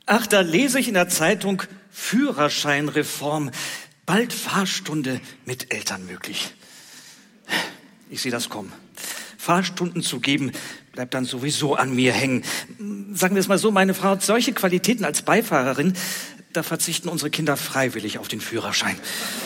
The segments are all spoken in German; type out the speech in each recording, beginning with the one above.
Ach, da lese ich in der Zeitung Führerscheinreform. Bald Fahrstunde mit Eltern möglich. Ich sehe das kommen. Fahrstunden zu geben, bleibt dann sowieso an mir hängen. Sagen wir es mal so, meine Frau hat solche Qualitäten als Beifahrerin, da verzichten unsere Kinder freiwillig auf den Führerschein.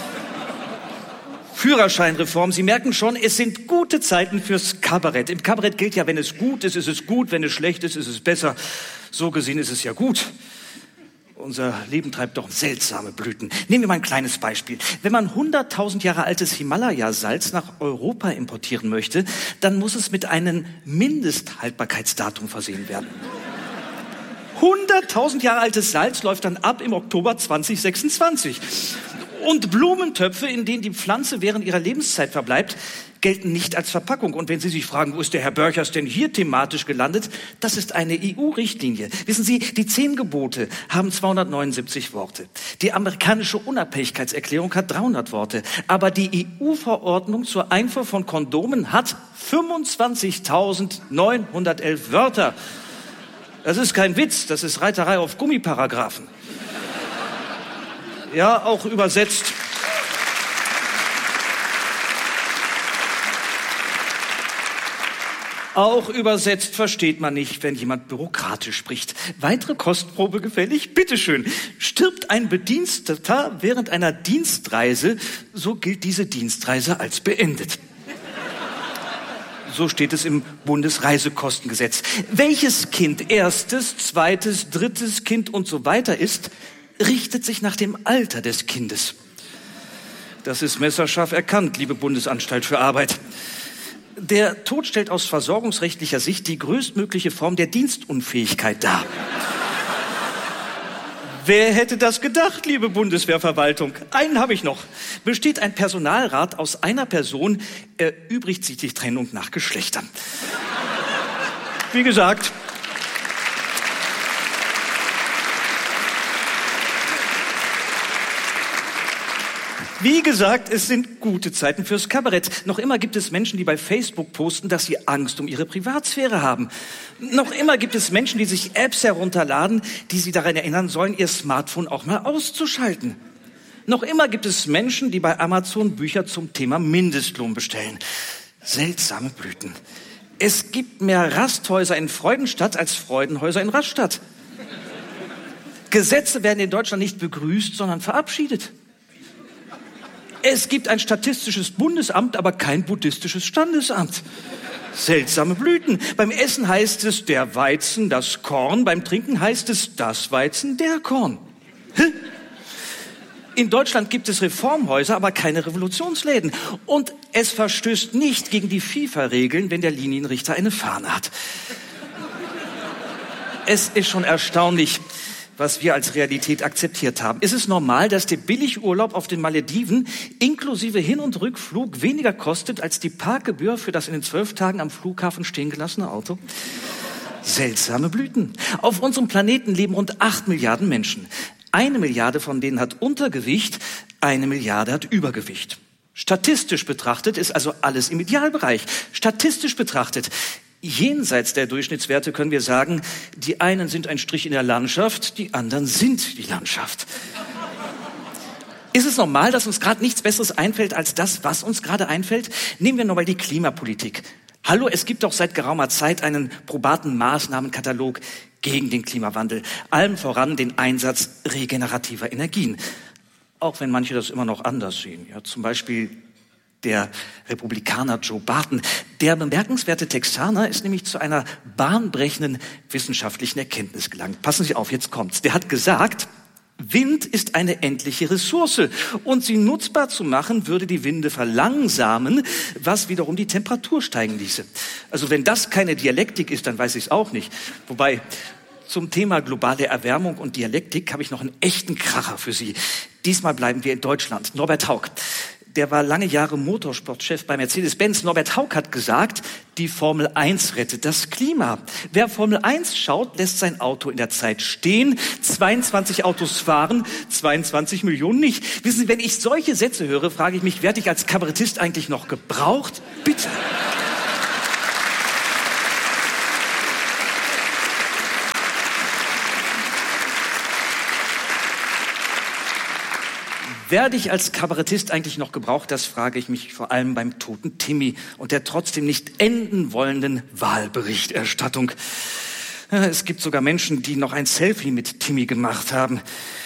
Führerscheinreform, Sie merken schon, es sind gute Zeiten fürs Kabarett. Im Kabarett gilt ja, wenn es gut ist, ist es gut, wenn es schlecht ist, ist es besser. So gesehen ist es ja gut. Unser Leben treibt doch seltsame Blüten. Nehmen wir mal ein kleines Beispiel. Wenn man 100.000 Jahre altes Himalaya-Salz nach Europa importieren möchte, dann muss es mit einem Mindesthaltbarkeitsdatum versehen werden. 100.000 Jahre altes Salz läuft dann ab im Oktober 2026. Und Blumentöpfe, in denen die Pflanze während ihrer Lebenszeit verbleibt, gelten nicht als Verpackung. Und wenn Sie sich fragen, wo ist der Herr Börchers denn hier thematisch gelandet? Das ist eine EU-Richtlinie. Wissen Sie, die 10 Gebote haben 279 Worte. Die amerikanische Unabhängigkeitserklärung hat 300 Worte. Aber die EU-Verordnung zur Einfuhr von Kondomen hat 25.911 Wörter. Das ist kein Witz, das ist Reiterei auf Gummiparagraphen. Ja, auch übersetzt. Auch übersetzt versteht man nicht, wenn jemand bürokratisch spricht. Weitere Kostprobe gefällig? Bitteschön. Stirbt ein Bediensteter während einer Dienstreise, so gilt diese Dienstreise als beendet. So steht es im Bundesreisekostengesetz. Welches Kind erstes, zweites, drittes Kind und so weiter ist, richtet sich nach dem Alter des Kindes. Das ist messerscharf erkannt, liebe Bundesanstalt für Arbeit. Der Tod stellt aus versorgungsrechtlicher Sicht die größtmögliche Form der Dienstunfähigkeit dar. Wer hätte das gedacht, liebe Bundeswehrverwaltung? Einen habe ich noch. Besteht ein Personalrat aus einer Person, erübrigt sich die Trennung nach Geschlechtern. Wie gesagt, es sind gute Zeiten fürs Kabarett. Noch immer gibt es Menschen, die bei Facebook posten, dass sie Angst um ihre Privatsphäre haben. Noch immer gibt es Menschen, die sich Apps herunterladen, die sie daran erinnern sollen, ihr Smartphone auch mal auszuschalten. Noch immer gibt es Menschen, die bei Amazon Bücher zum Thema Mindestlohn bestellen. Seltsame Blüten. Es gibt mehr Rasthäuser in Freudenstadt als Freudenhäuser in Rastatt. Gesetze werden in Deutschland nicht begrüßt, sondern verabschiedet. Es gibt ein statistisches Bundesamt, aber kein buddhistisches Standesamt. Seltsame Blüten. Beim Essen heißt es der Weizen, das Korn. Beim Trinken heißt es das Weizen, der Korn. In Deutschland gibt es Reformhäuser, aber keine Revolutionsläden. Und es verstößt nicht gegen die FIFA-Regeln, wenn der Linienrichter eine Fahne hat. Es ist schon erstaunlich, was wir als Realität akzeptiert haben. Ist es normal, dass der Billigurlaub auf den Malediven inklusive Hin- und Rückflug weniger kostet als die Parkgebühr für das in den 12 Tagen am Flughafen stehen gelassene Auto? Seltsame Blüten. Auf unserem Planeten leben rund 8 Milliarden Menschen. 1 Milliarde von denen hat Untergewicht, 1 Milliarde hat Übergewicht. Statistisch betrachtet ist also alles im Idealbereich. Statistisch betrachtet, jenseits der Durchschnittswerte können wir sagen, die einen sind ein Strich in der Landschaft, die anderen sind die Landschaft. Ist es normal, dass uns gerade nichts Besseres einfällt als das, was uns gerade einfällt? Nehmen wir nochmal die Klimapolitik. Hallo, es gibt doch seit geraumer Zeit einen probaten Maßnahmenkatalog gegen den Klimawandel. Allem voran den Einsatz regenerativer Energien. Auch wenn manche das immer noch anders sehen. Ja, zum Beispiel der Republikaner Joe Barton. Der bemerkenswerte Texaner ist nämlich zu einer bahnbrechenden wissenschaftlichen Erkenntnis gelangt. Passen Sie auf, jetzt kommt's. Der hat gesagt, Wind ist eine endliche Ressource und sie nutzbar zu machen, würde die Winde verlangsamen, was wiederum die Temperatur steigen ließe. Also wenn das keine Dialektik ist, dann weiß ich es auch nicht. Wobei, zum Thema globale Erwärmung und Dialektik habe ich noch einen echten Kracher für Sie. Diesmal bleiben wir in Deutschland. Norbert Hauck. Der war lange Jahre Motorsportchef bei Mercedes-Benz. Norbert Hauck hat gesagt, die Formel 1 rettet das Klima. Wer Formel 1 schaut, lässt sein Auto in der Zeit stehen. 22 Autos fahren, 22 Millionen nicht. Wissen Sie, wenn ich solche Sätze höre, frage ich mich, werde ich als Kabarettist eigentlich noch gebraucht? Bitte. Werde ich als Kabarettist eigentlich noch gebraucht? Das frage ich mich vor allem beim toten Timmy und der trotzdem nicht enden wollenden Wahlberichterstattung. Es gibt sogar Menschen, die noch ein Selfie mit Timmy gemacht haben.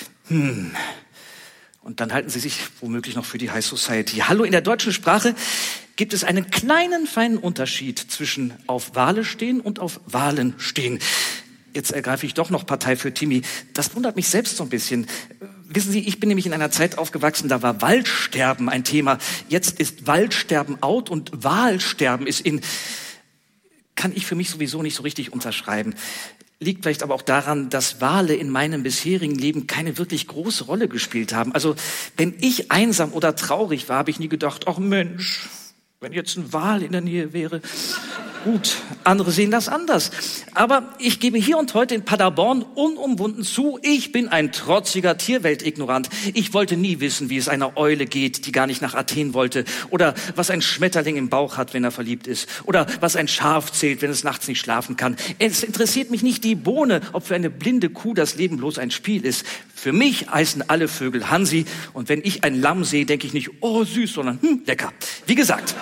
Und dann halten sie sich womöglich noch für die High Society. Hallo, in der deutschen Sprache gibt es einen kleinen, feinen Unterschied zwischen auf Wale stehen und auf Wahlen stehen. Jetzt ergreife ich doch noch Partei für Timmy. Das wundert mich selbst so ein bisschen. Wissen Sie, ich bin nämlich in einer Zeit aufgewachsen, da war Waldsterben ein Thema. Jetzt ist Waldsterben out und Wahlsterben ist in. Kann ich für mich sowieso nicht so richtig unterschreiben. Liegt vielleicht aber auch daran, dass Wale in meinem bisherigen Leben keine wirklich große Rolle gespielt haben. Also, wenn ich einsam oder traurig war, habe ich nie gedacht, ach Mensch, wenn jetzt ein Wal in der Nähe wäre. Gut, andere sehen das anders. Aber ich gebe hier und heute in Paderborn unumwunden zu, ich bin ein trotziger Tierweltignorant. Ich wollte nie wissen, wie es einer Eule geht, die gar nicht nach Athen wollte. Oder was ein Schmetterling im Bauch hat, wenn er verliebt ist. Oder was ein Schaf zählt, wenn es nachts nicht schlafen kann. Es interessiert mich nicht die Bohne, ob für eine blinde Kuh das Leben bloß ein Spiel ist. Für mich heißen alle Vögel Hansi. Und wenn ich ein Lamm sehe, denke ich nicht, oh süß, sondern lecker. Wie gesagt.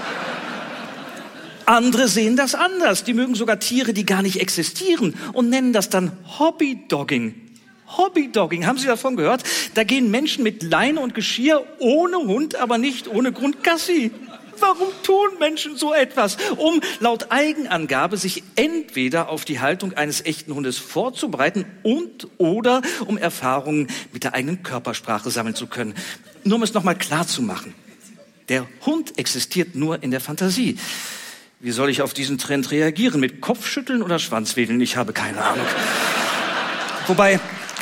Andere sehen das anders. Die mögen sogar Tiere, die gar nicht existieren und nennen das dann Hobbydogging. Hobbydogging, haben Sie davon gehört? Da gehen Menschen mit Leine und Geschirr ohne Hund, aber nicht ohne Grund Gassi. Warum tun Menschen so etwas? Um laut Eigenangabe sich entweder auf die Haltung eines echten Hundes vorzubereiten oder um Erfahrungen mit der eigenen Körpersprache sammeln zu können. Nur um es nochmal klar zu machen. Der Hund existiert nur in der Fantasie. Wie soll ich auf diesen Trend reagieren? Mit Kopfschütteln oder Schwanzwedeln? Ich habe keine Ahnung. Wobei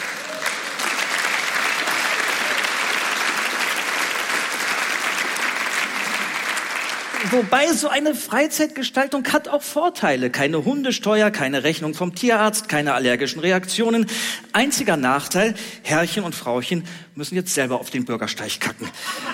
so eine Freizeitgestaltung hat auch Vorteile. Keine Hundesteuer, keine Rechnung vom Tierarzt, keine allergischen Reaktionen. Einziger Nachteil, Herrchen und Frauchen müssen jetzt selber auf den Bürgersteig kacken.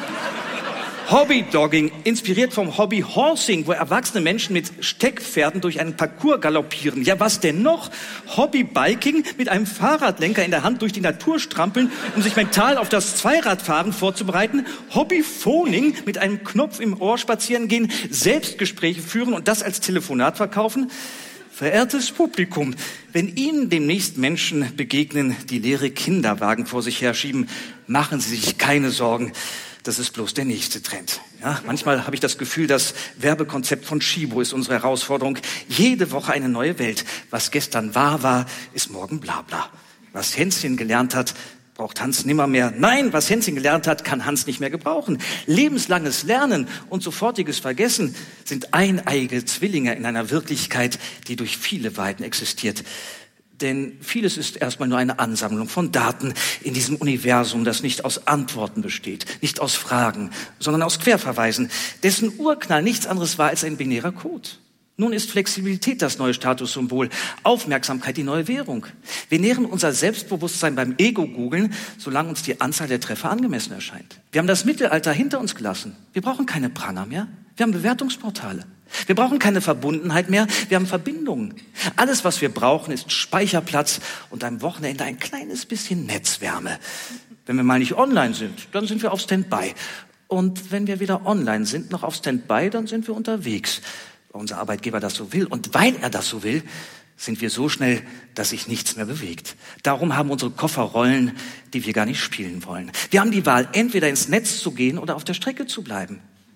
Hobbydogging, inspiriert vom Hobby Horsing, wo erwachsene Menschen mit Steckpferden durch einen Parcours galoppieren. Ja, was denn noch? Hobbybiking, mit einem Fahrradlenker in der Hand durch die Natur strampeln, um sich mental auf das Zweiradfahren vorzubereiten. Hobbyphoning, mit einem Knopf im Ohr spazieren gehen, Selbstgespräche führen und das als Telefonat verkaufen. Verehrtes Publikum, wenn Ihnen demnächst Menschen begegnen, die leere Kinderwagen vor sich herschieben, machen Sie sich keine Sorgen. Das ist bloß der nächste Trend. Ja, manchmal habe ich das Gefühl, das Werbekonzept von Chibo ist unsere Herausforderung. Jede Woche eine neue Welt. Was gestern wahr war, ist morgen Blabla. Was Hänschen gelernt hat, braucht Hans nimmermehr. Nein, was Hänschen gelernt hat, kann Hans nicht mehr gebrauchen. Lebenslanges Lernen und sofortiges Vergessen sind eineige Zwillinge in einer Wirklichkeit, die durch viele Weiden existiert. Denn vieles ist erstmal nur eine Ansammlung von Daten in diesem Universum, das nicht aus Antworten besteht, nicht aus Fragen, sondern aus Querverweisen, dessen Urknall nichts anderes war als ein binärer Code. Nun ist Flexibilität das neue Statussymbol, Aufmerksamkeit die neue Währung. Wir nähren unser Selbstbewusstsein beim Ego-Googeln, solange uns die Anzahl der Treffer angemessen erscheint. Wir haben das Mittelalter hinter uns gelassen. Wir brauchen keine Pranger mehr. Wir haben Bewertungsportale. Wir brauchen keine Verbundenheit mehr, wir haben Verbindungen. Alles, was wir brauchen, ist Speicherplatz und am Wochenende ein kleines bisschen Netzwärme. Wenn wir mal nicht online sind, dann sind wir auf Standby. Und wenn wir wieder online sind, noch auf Standby, dann sind wir unterwegs. Weil unser Arbeitgeber das so will. Und weil er das so will, sind wir so schnell, dass sich nichts mehr bewegt. Darum haben unsere Koffer Rollen, die wir gar nicht spielen wollen. Wir haben die Wahl, entweder ins Netz zu gehen oder auf der Strecke zu bleiben.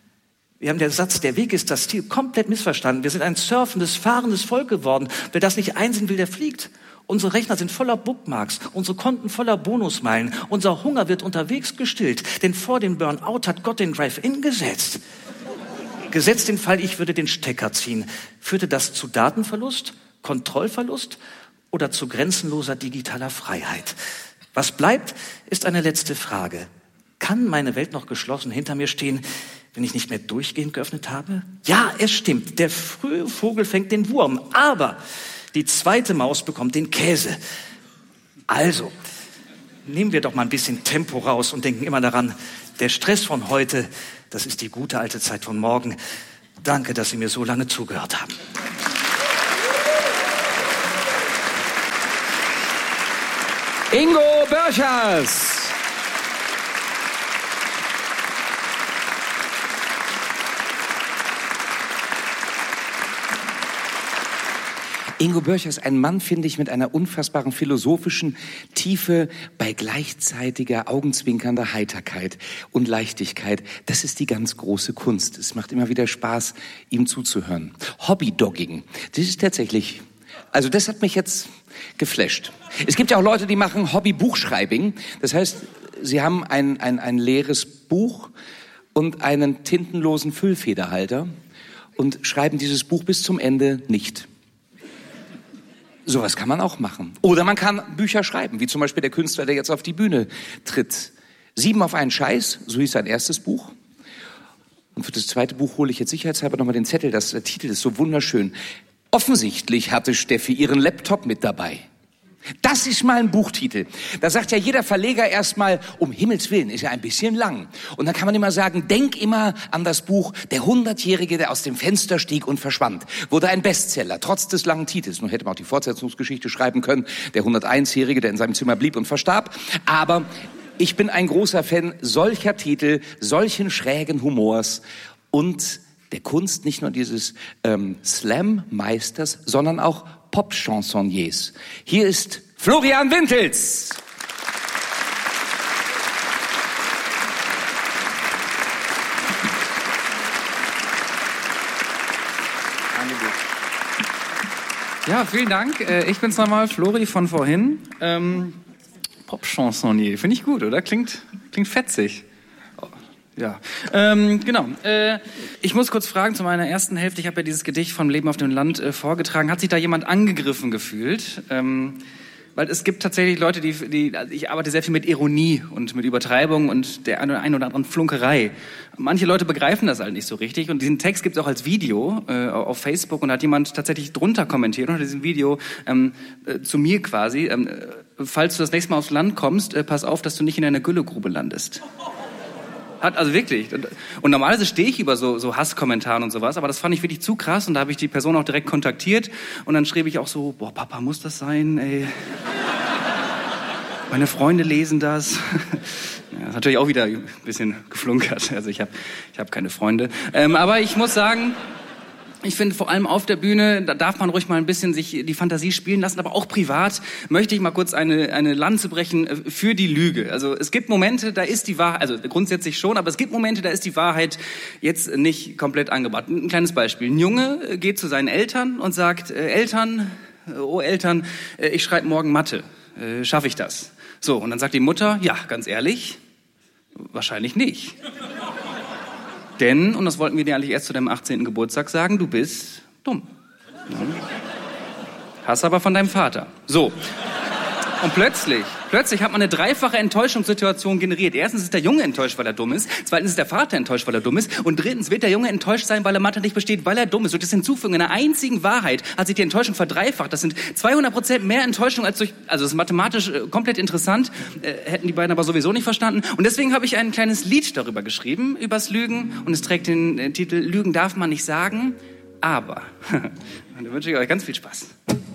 Wir haben den Satz, der Weg ist das Ziel, komplett missverstanden. Wir sind ein surfendes, fahrendes Volk geworden. Wer das nicht einsehen will, der fliegt. Unsere Rechner sind voller Bookmarks, unsere Konten voller Bonusmeilen. Unser Hunger wird unterwegs gestillt, denn vor dem Burnout hat Gott den Drive-In gesetzt. Gesetzt den Fall, ich würde den Stecker ziehen. Führte das zu Datenverlust, Kontrollverlust oder zu grenzenloser digitaler Freiheit? Was bleibt, ist eine letzte Frage. Kann meine Welt noch geschlossen hinter mir stehen, wenn ich nicht mehr durchgehend geöffnet habe? Ja, es stimmt, der frühe Vogel fängt den Wurm, aber die zweite Maus bekommt den Käse. Also, nehmen wir doch mal ein bisschen Tempo raus und denken immer daran, der Stress von heute, das ist die gute alte Zeit von morgen. Danke, dass Sie mir so lange zugehört haben. Ingo Börchers. Ingo Börchers, ein Mann, finde ich, mit einer unfassbaren philosophischen Tiefe bei gleichzeitiger, augenzwinkernder Heiterkeit und Leichtigkeit. Das ist die ganz große Kunst. Es macht immer wieder Spaß, ihm zuzuhören. Hobbydogging, das ist tatsächlich, also das hat mich jetzt geflasht. Es gibt ja auch Leute, die machen Hobby-Buchschreibing. Das heißt, sie haben ein leeres Buch und einen tintenlosen Füllfederhalter und schreiben dieses Buch bis zum Ende nicht. Sowas kann man auch machen. Oder man kann Bücher schreiben, wie zum Beispiel der Künstler, der jetzt auf die Bühne tritt. 7 auf einen Scheiß, so hieß sein erstes Buch. Und für das zweite Buch hole ich jetzt sicherheitshalber nochmal den Zettel. Der Titel ist so wunderschön. Offensichtlich hatte Steffi ihren Laptop mit dabei. Das ist mal ein Buchtitel. Da sagt ja jeder Verleger erstmal, um Himmels Willen, ist ja ein bisschen lang. Und dann kann man immer sagen, denk immer an das Buch Der 100-Jährige, der aus dem Fenster stieg und verschwand. Wurde ein Bestseller, trotz des langen Titels. Nun hätte man auch die Fortsetzungsgeschichte schreiben können. Der 101-Jährige, der in seinem Zimmer blieb und verstarb. Aber ich bin ein großer Fan solcher Titel, solchen schrägen Humors und der Kunst nicht nur dieses Slam-Meisters, sondern auch Pop-Chansonniers. Hier ist Florian Wintels. Ja, vielen Dank. Ich bin's nochmal, Flori von vorhin. Pop-Chansonnier, finde ich gut, oder? Klingt fetzig. Ja, genau. Ich muss kurz fragen zu meiner ersten Hälfte. Ich habe ja dieses Gedicht vom Leben auf dem Land vorgetragen. Hat sich da jemand angegriffen gefühlt? Weil es gibt tatsächlich Leute, also ich arbeite sehr viel mit Ironie und mit Übertreibung und der einen oder anderen Flunkerei. Manche Leute begreifen das halt nicht so richtig und diesen Text gibt es auch als Video auf Facebook und da hat jemand tatsächlich drunter kommentiert unter diesem Video zu mir quasi, falls du das nächste Mal aufs Land kommst, pass auf, dass du nicht in einer Güllegrube landest. Also wirklich. Und normalerweise stehe ich über so Hasskommentaren und sowas, aber das fand ich wirklich zu krass und da habe ich die Person auch direkt kontaktiert und dann schrieb ich auch so, boah, Papa, muss das sein, ey? Meine Freunde lesen das. Ja, das ist natürlich auch wieder ein bisschen geflunkert. Also ich hab keine Freunde. Aber ich muss sagen, ich finde vor allem auf der Bühne, da darf man ruhig mal ein bisschen sich die Fantasie spielen lassen, aber auch privat möchte ich mal kurz eine Lanze brechen für die Lüge. Also es gibt Momente, da ist die Wahrheit, also grundsätzlich schon, aber es gibt Momente, da ist die Wahrheit jetzt nicht komplett angebracht. Ein kleines Beispiel. Ein Junge geht zu seinen Eltern und sagt, Eltern, ich schreibe morgen Mathe. Schaffe ich das? So, und dann sagt die Mutter, ja, ganz ehrlich, wahrscheinlich nicht. Denn, und das wollten wir dir eigentlich erst zu deinem 18. Geburtstag sagen, du bist dumm. Ja. Hast aber von deinem Vater. So. Und plötzlich hat man eine dreifache Enttäuschungssituation generiert. Erstens ist der Junge enttäuscht, weil er dumm ist. Zweitens ist der Vater enttäuscht, weil er dumm ist. Und drittens wird der Junge enttäuscht sein, weil er Mathe nicht besteht, weil er dumm ist. Durch das Hinzufügen einer einzigen Wahrheit hat sich die Enttäuschung verdreifacht. Das sind 200% mehr Enttäuschung als durch, also das ist mathematisch komplett interessant, hätten die beiden aber sowieso nicht verstanden. Und deswegen habe ich ein kleines Lied darüber geschrieben, übers Lügen. Und es trägt den Titel Lügen darf man nicht sagen, aber. Und da wünsche ich euch ganz viel Spaß.